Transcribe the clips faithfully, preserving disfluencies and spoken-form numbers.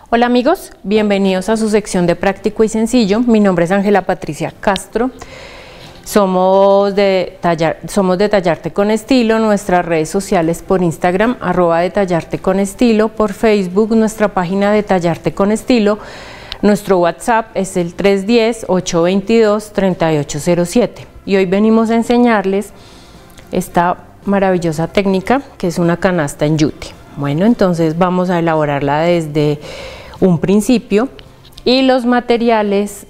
Hola amigos, bienvenidos a su sección de Práctico y Sencillo. Mi nombre es Ángela Patricia Castro. Somos de, tallar, somos de Tallarte con Estilo, nuestras redes sociales por Instagram, arroba de Tallarte con Estilo, por Facebook, nuestra página de Tallarte con Estilo. Nuestro WhatsApp es el tres uno cero, ocho dos dos, tres ocho cero siete. Y hoy venimos a enseñarles esta maravillosa técnica que es una canasta en yute. Bueno, entonces vamos a elaborarla desde un principio y los materiales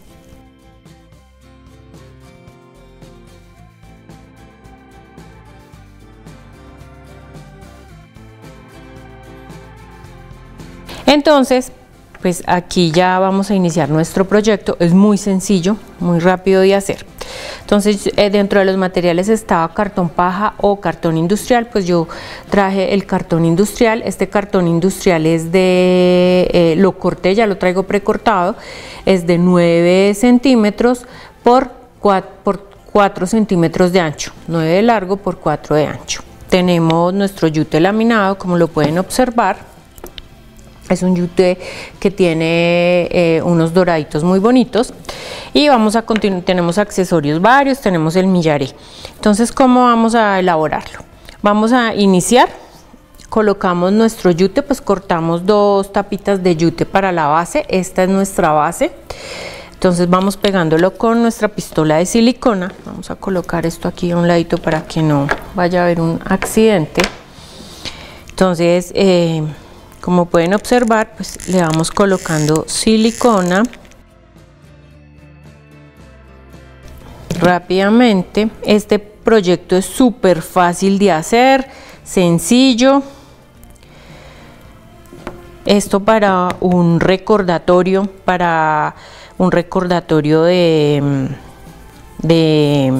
entonces pues aquí ya vamos a iniciar nuestro proyecto. Es muy sencillo, muy rápido de hacer. Entonces eh, dentro de los materiales estaba cartón paja o cartón industrial. Pues yo traje el cartón industrial. Este cartón industrial es de, eh, lo corté, ya lo traigo precortado, es de nueve centímetros por cuatro centímetros de ancho, nueve de largo por cuatro de ancho. Tenemos nuestro yute laminado, como lo pueden observar. Es un yute que tiene eh, unos doraditos muy bonitos. Y vamos a continuar, tenemos accesorios varios, tenemos el millaré. Entonces, ¿cómo vamos a elaborarlo? Vamos a iniciar, colocamos nuestro yute, pues cortamos dos tapitas de yute para la base. Esta es nuestra base. Entonces vamos pegándolo con nuestra pistola de silicona. Vamos a colocar esto aquí a un ladito para que no vaya a haber un accidente. Entonces, eh, como pueden observar, pues le vamos colocando silicona rápidamente. Este proyecto es súper fácil de hacer, sencillo. Esto para un recordatorio, para un recordatorio de, de